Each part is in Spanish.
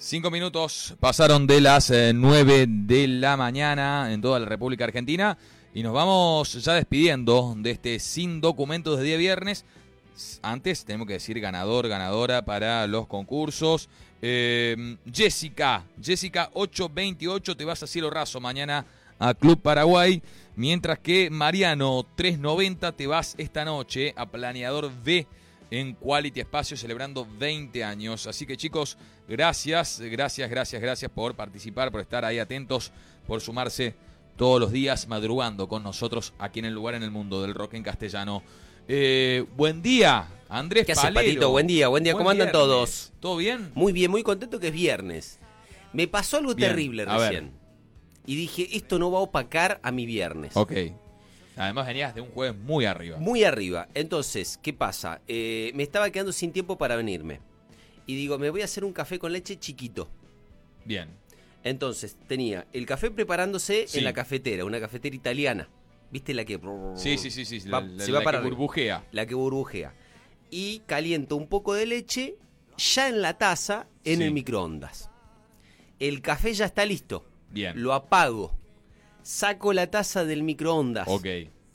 5 minutos pasaron de las 9 de la mañana en toda la República Argentina y nos vamos ya despidiendo de este Sin Documentos de día viernes. Antes tenemos que decir ganador, ganadora para los concursos. Jessica 828, te vas a Cielo Raso mañana a Club Paraguay. Mientras que Mariano 390, te vas esta noche a Planeador B en Quality Espacio celebrando 20 años. Así que chicos, gracias por participar, por estar ahí atentos, por sumarse todos los días madrugando con nosotros aquí en el lugar en el mundo del rock en castellano. Buen día, Andrés ¿Qué haces, Palero? Patito? Buen día, ¿cómo andan viernes. todos? ¿Todo bien? Muy bien, muy contento que es viernes. Me pasó algo Bien, terrible a ver. recién. Y dije, esto no va a opacar a mi viernes. Ok. Además venías de un jueves muy arriba. Muy arriba. Entonces, ¿qué pasa? Me estaba quedando sin tiempo para venirme. Y digo, me voy a hacer un café con leche chiquito. Bien. Entonces, tenía el café preparándose Sí. en la cafetera, una cafetera italiana. ¿Viste la que...? Sí. Se va la para que arriba. burbujea. La que burbujea. Y caliento un poco de leche ya en la taza en Sí. el microondas. El café ya está listo. Bien. Lo apago. Saco la taza del microondas. Ok.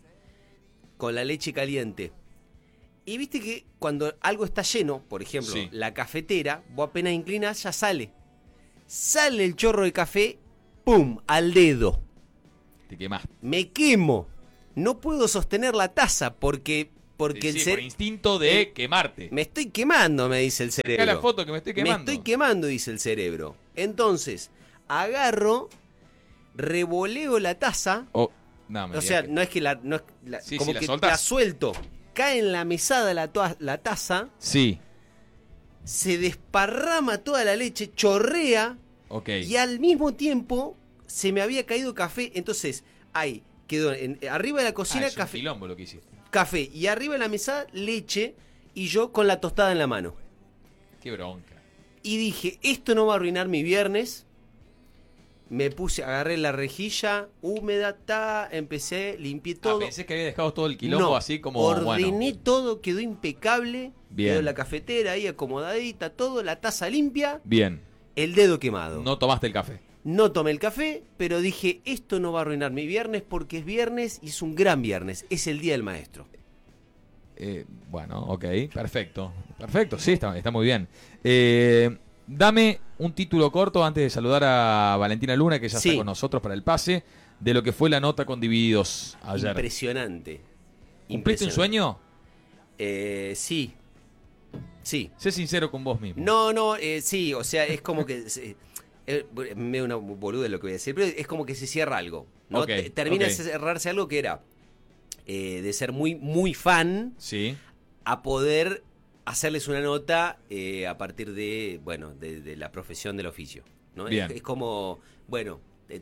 Con la leche caliente. Y viste que cuando algo está lleno, por ejemplo, Sí. la cafetera, vos apenas inclinas, ya sale. Sale el chorro de café, ¡pum!, al dedo. Te quemaste. Me quemo. No puedo sostener la taza porque Sí, el por cerebro... instinto de quemarte. Me estoy quemando, me dice el Acá cerebro. la foto que me estoy quemando. Me estoy quemando, dice el cerebro. Entonces, agarro, revoleo la taza. Oh, no, me O sea, digas que- no es que la... No es la- Sí, como sí, la que soltás. la suelto. Cae en la mesada la taza. Sí. Se desparrama toda la leche, chorrea. Ok. Y al mismo tiempo se me había caído café. Entonces, ahí quedó arriba de la cocina es un café. quilombo lo que hiciste. Café. Y arriba de la mesa leche. Y yo con la tostada en la mano. Qué bronca. Y dije, esto no va a arruinar mi viernes. Me puse, agarré la rejilla húmeda, empecé, limpié todo. Pensé que había dejado todo el quilombo No, así como... ordené bueno. todo, quedó impecable. Bien. Quedó la cafetera ahí acomodadita, todo, la taza limpia, Bien. el dedo quemado. No tomaste el café. No tomé el café, pero dije, esto no va a arruinar mi viernes porque es viernes y es un gran viernes. Es el Día del Maestro. Bueno, ok. Perfecto. Perfecto, sí, está muy bien. Dame un título corto antes de saludar a Valentina Luna, que ya Sí. está con nosotros para el pase, de lo que fue la nota con Divididos ayer. Impresionante. ¿Cumpliste un sueñño? Sí. Sí. Sé sincero con vos mismo. No, sí, o sea, es como que... me una boluda de lo que voy a decir, pero es como que se cierra algo, ¿no? Ok, Termina ok. de cerrarse algo que era de ser muy, muy fan Sí. a poder hacerles una nota a partir de, bueno, de la profesión del oficio, ¿no? Bien. Es como, bueno,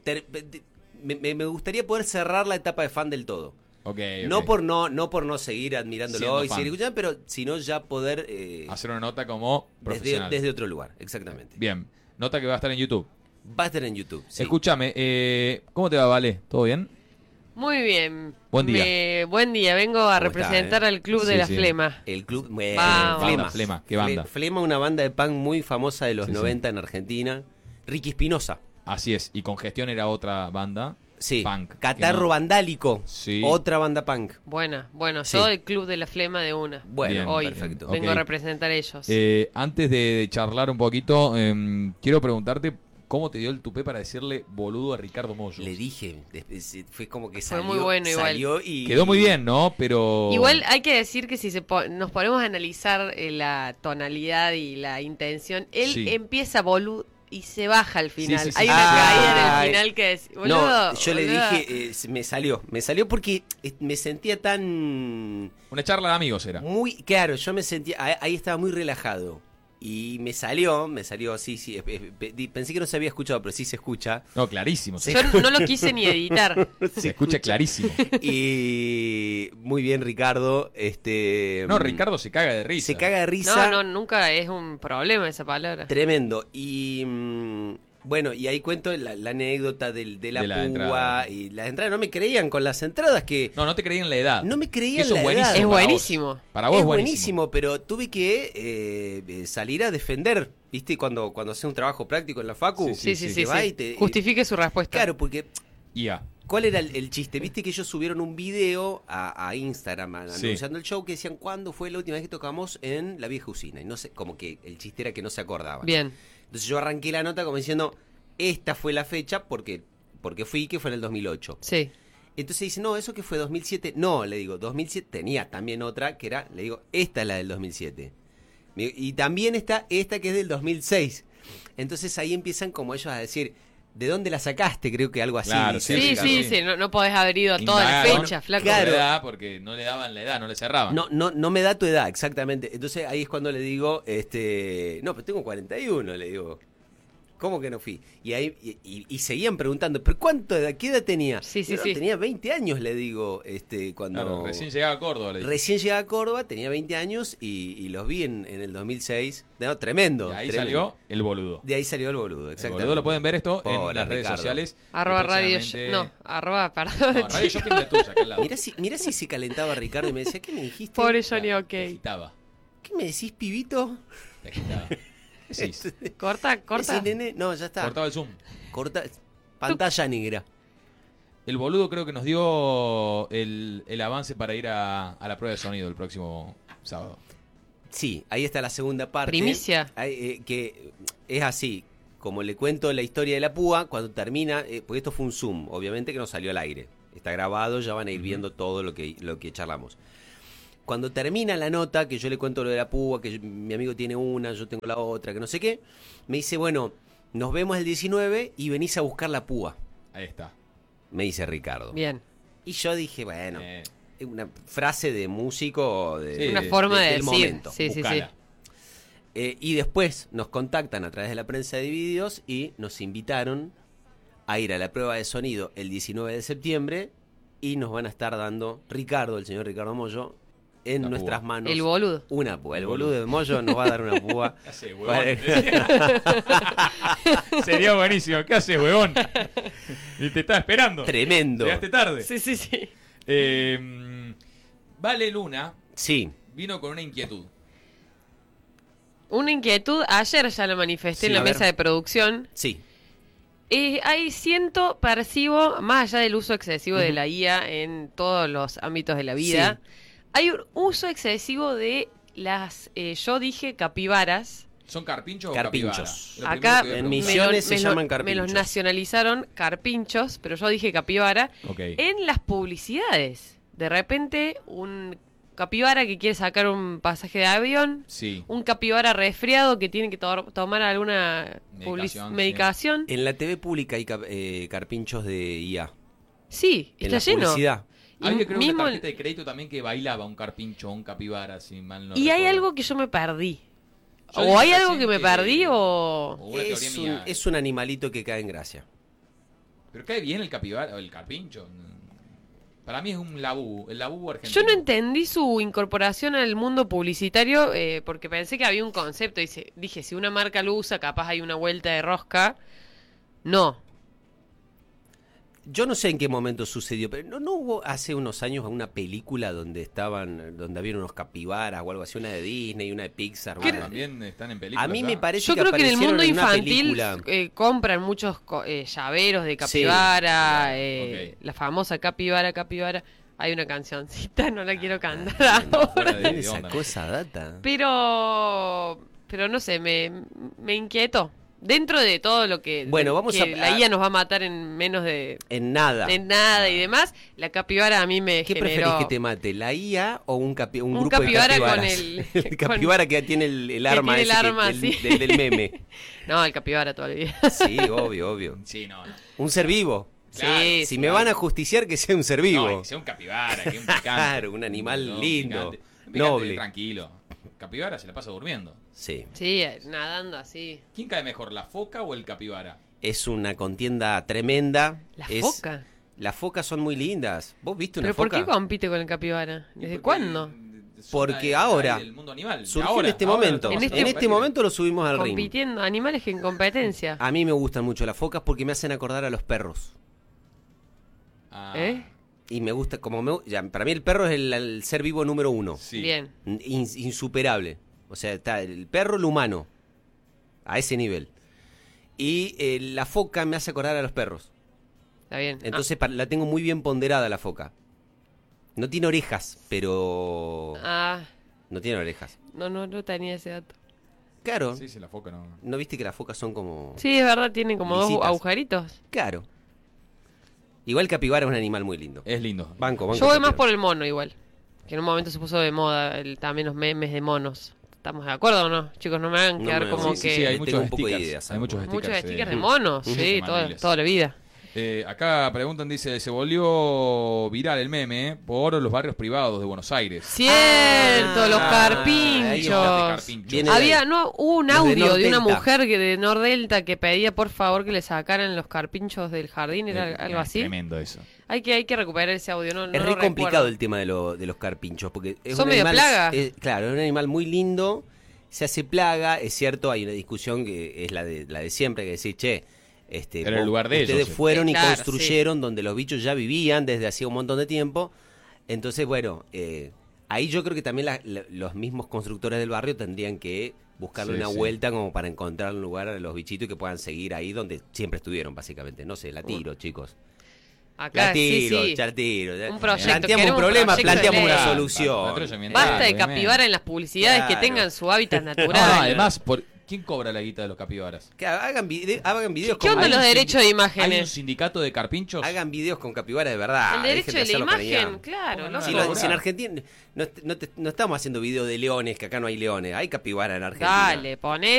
me gustaría poder cerrar la etapa de fan del todo. Ok. No por no seguir admirándolo Siendo y fan. seguir escuchando, pero sino ya poder Hacer una nota como profesional. desde otro lugar, exactamente. Bien. Nota que va a estar en YouTube. Va a estar en YouTube. Sí. Escúchame, ¿cómo te va, Vale? ¿Todo bien? Muy bien. Buen día. Buen día. Vengo a ¿Cómo representar está, al Club Sí, de la sí. Flema. El club Vamos. Flema, ¿qué banda? Flema, una banda de punk muy famosa de los Sí, sí. 90 en Argentina. Ricky Espinosa. Así es. Y Congestión era otra banda. Sí. Punk. Catarro Que no- Vandálico. Sí. Otra banda punk. Bueno, Sí. yo del Club de la Flema de una. Bueno, Bien, Hoy perfecto. vengo Ok. a representar a ellos. Antes de charlar un poquito, quiero preguntarte cómo te dio el tupé para decirle boludo a Ricardo Mollo. Le dije, fue como que Fue salió, muy bueno igual. salió y... Quedó muy bien, ¿no? Pero... Igual hay que decir que si nos ponemos a analizar la tonalidad y la intención, él Sí. empieza boludo y se baja al final. Sí, sí, sí. Hay una caída en Ay. el final que es... No, Boludo, yo le boluda. dije, me salió porque me sentía tan... Una charla de amigos era. Muy, claro, yo me sentía, ahí estaba muy relajado. Y me salió, sí, pensé que no se había escuchado, pero sí se escucha. No, clarísimo. Yo no lo quise ni editar. Se escucha clarísimo. Y muy bien, Ricardo. No, Ricardo se caga de risa. se caga de risa. No, nunca es un problema esa palabra. Tremendo. Y Bueno, y ahí cuento la anécdota de la púa entrada. y las entradas. No me creían con las entradas que... No te creían la edad. No me Que creían eso la edad. Es para vos. buenísimo. Para vos Es es buenísimo, pero tuve que salir a defender, ¿viste? Cuando haces un trabajo práctico en la facu. Sí. que va y te- Justifique su respuesta. Claro, porque IA. ¿cuál era el chiste? Viste que ellos subieron un video a Instagram Sí. anunciando el show que decían cuándo fue la última vez que tocamos en la vieja usina. Y no sé, como que el chiste era que no se acordaban. Bien. Entonces yo arranqué la nota como diciendo, esta fue la fecha porque fui, que fue en el 2008. Sí. Entonces dice, no, ¿eso que fue 2007? No, le digo, 2007 tenía también otra que era, le digo, esta es la del 2007. Y también está esta que es del 2006. Entonces ahí empiezan como ellos a decir, ¿de dónde la sacaste? Creo que algo así. Claro, dice Sí, Ricardo. sí. No podés haber ido a todas las Indagaron. fechas, flaco. Claro. La edad, porque no le daban la edad, no le cerraban. No me da tu edad, exactamente. Entonces ahí es cuando le digo, no, pero tengo 41, le digo. ¿Cómo que no fui? Y ahí y seguían preguntando, ¿pero qué edad tenía? Sí. Yo, no, tenía 20 años, le digo, cuando Claro, recién llegaba a Córdoba. Le dije. recién llegaba a Córdoba, tenía 20 años y los vi en el 2006. No, tremendo. Y ahí tremendo. salió el boludo. De ahí salió el boludo, El exactamente. boludo lo pueden ver esto en Pobre las redes Ricardo. sociales. Arroba Y radio. próximamente- No, arroba, No, perdón. Radio Shopping es tuya, acá al lado. Mira si se calentaba Ricardo y me decía, ¿qué me dijiste? Pobre Johnny, Te ok. agitaba. ¿Qué me decís, pibito? Te agitaba. ¿Qué decís? Corta. Ese nene, no, ya está. Cortaba el Zoom. Corta, pantalla negra. El boludo creo que nos dio el avance para ir a la prueba de sonido el próximo sábado. Sí, ahí está la segunda parte. Primicia. Que es así, como le cuento la historia de la púa, cuando termina, porque esto fue un Zoom, obviamente que no salió al aire. Está grabado, ya van a ir viendo todo lo que charlamos. Cuando termina la nota, que yo le cuento lo de la púa, que mi amigo tiene una, yo tengo la otra, que no sé qué, me dice, bueno, nos vemos el 19 y venís a buscar la púa, Ahí está. me dice Ricardo. Bien. Y yo dije, bueno, Eh, una frase de músico de, Sí, Una forma de del decir. momento. Sí. buscala. Y después nos contactan a través de la prensa de vídeos y nos invitaron a ir a la prueba de sonido el 19 de septiembre y nos van a estar dando Ricardo, el señor Ricardo Mollo, en La nuestras púa. manos El boludo. una púa. El El boludo boludo. de Mollo nos va a dar una púa. ¿Qué haces, huevón? Sería buenísimo. ¿Qué haces, huevón? Y te estaba esperando. Tremendo. Llegaste tarde. Sí. Vale Luna Sí, vino con una inquietud. Una inquietud, ayer ya lo manifesté Sí, en la a ver. mesa de producción. sí. Percibo, más allá del uso excesivo de la IA en todos los ámbitos de la vida, hay un uso excesivo de las, yo dije capibaras. ¿Son carpinchos o Carpinchos. capibaras? Lo Acá primero que en voy a Misiones preguntar. se llaman me los carpinchos. nacionalizaron carpinchos, pero yo dije capibara. Ok. En las publicidades, de repente un capibara que quiere sacar un pasaje de avión, Sí. un capibara resfriado que tiene que tomar alguna Medicación, sí. medicación. En la TV pública hay carpinchos de IA. Sí, En está la lleno. publicidad. Y Había creo mismo- una tarjeta de crédito también que bailaba un carpincho o un capibara, si mal no y hay recuerdo. algo que yo me perdí. Yo O dije hay algo recién que me perdí o... una teoría Es mía. es un animalito que cae en gracia. Pero cae bien el capibara o el carpincho. Para mí es un labú, el labú argentino. Yo no entendí su incorporación al mundo publicitario porque pensé que había un concepto. Dije, si una marca lo usa, capaz hay una vuelta de rosca. No. Yo no sé en qué momento sucedió, pero no hubo hace unos años una película donde había unos capibaras o algo así, una de Disney, una de Pixar. Ah, una- también están en películas. A mí me parece Yo que creo que en el aparecieron mundo una infantil película. compran muchos llaveros de capibara, ok. la famosa capibara. Hay una cancioncita, no la quiero cantar no, ahora. fuera de ¿Dónde onda, sacó ¿no? esa data? Pero no sé, me inquietó. Dentro de todo lo que, Bueno, vamos que a- la IA nos va a matar en menos de En nada. nada y demás, la capibara a mí me ¿Qué generó... preferís que te mate, la IA o un Un grupo capibara de con capibaras? el- capibara que tiene el arma tiene el ese arma, del, sí. del meme. No, el capibara todavía. Sí, obvio. Sí, no. Un ser vivo. Claro, Sí, Si sí. me van a justiciar, que sea un ser vivo. No, que sea un capibara, que un picante. Claro, un animal lindo, picante. Un picante noble. Tranquilo. Capibara se la pasa durmiendo. Sí. Sí, nadando así. ¿Quién cae mejor, la foca o el capibara? Es una contienda tremenda. La Es- foca. Las focas son muy lindas. ¿Vos viste una ¿Pero por foca? qué compite con el capibara? Y ¿Desde porque cuándo? Porque de- ahora del mundo animal. surgió Ahora, en este ahora momento. lo En estamos En haciendo. este momento lo subimos al ring. Compitiendo, animales en competencia. A mí me gustan mucho las focas porque me hacen acordar a los perros. Ah, ¿Eh? Y me gusta, para mí el perro es el ser vivo número uno. sí. Bien. Insuperable. O sea, está el perro, el humano. A ese nivel. Y la foca me hace acordar a los perros. Está bien. Entonces la tengo muy bien ponderada la foca. No tiene orejas, pero... No tiene orejas. No tenía ese dato. Claro. Sí, la foca no. ¿No viste que las focas son como...? Sí, es verdad, tiene como dos Lisitas. agujeritos. Claro. Igual capibara es un animal muy lindo. Es lindo. Banco. Yo voy más capibara. por el mono igual. Que en un momento se puso de moda también los memes de monos. ¿Estamos de acuerdo o no? Chicos, no me hagan No quedar me- como Sí, que... sí, hay Tengo muchos un poco de stickers. ideas, Hay muchos algo. Muchos stickers. stickers de monos, sí, infumanibles. toda la vida. Acá preguntan, dice, se volvió viral el meme por los barrios privados de Buenos Aires. Cierto, los ahí está, carpinchos. Viene de ahí. Hubo un Los de audio de una Nordelta. mujer de Nordelta que pedía por favor que le sacaran los carpinchos del jardín, era algo así. Tremendo eso. Hay que recuperar ese audio, no Es lo re recuerdo. complicado el tema de los carpinchos, porque es Son un medio animal, plaga. Claro, es un animal muy lindo, se hace plaga, es cierto, hay una discusión que es la de siempre, que decir, che, Era el lugar de ustedes ellos. fueron y Claro, construyeron donde los bichos ya vivían desde hacía un montón de tiempo, entonces bueno, ahí yo creo que también los mismos constructores del barrio tendrían que buscarle Sí, una sí. vuelta como para encontrar un lugar a los bichitos y que puedan seguir ahí donde siempre estuvieron, básicamente. No sé, la tiro, chicos. Acá La tiro, sí, sí. ya la tiro. Un proyecto, Planteamos queremos un problema, un proyecto planteamos de una ley. solución. Basta de obviamente. capibara en las publicidades, Claro. que tengan su hábitat No, natural. además, ¿quién cobra la guita de los capibaras? Que hagan videos ¿Qué con onda los Hay un derechos de ¿Hay un imágenes? sindicato de carpinchos? hagan videos con capibaras de verdad. El dejen derecho de la hacerlo para imagen, allá. claro. Pongan loco. Si, una si en Argentina no estamos haciendo videos de leones, que acá no hay leones, hay capibara en Argentina. Dale, poné